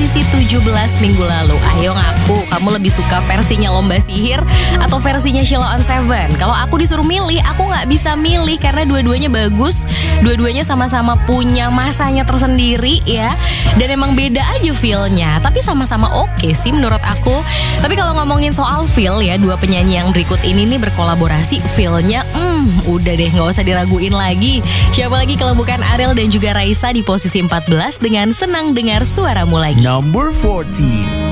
posisi 17 minggu lalu. Ayo ngaku, kamu lebih suka versinya Lomba Sihir atau versinya Sheila on 7? Kalau aku disuruh milih, aku gak bisa milih karena dua-duanya bagus. Dua-duanya sama-sama punya masanya tersendiri ya. Dan emang beda aja feel-nya, tapi sama-sama oke sih menurut aku. Tapi kalau ngomongin soal feel ya, dua penyanyi yang berikut ini nih berkolaborasi, feel-nya udah deh gak usah diraguin lagi. Siapa lagi kalau bukan Ariel dan juga Raisa di posisi 14 dengan Senang Dengar Suaramu Lagi. Number 14.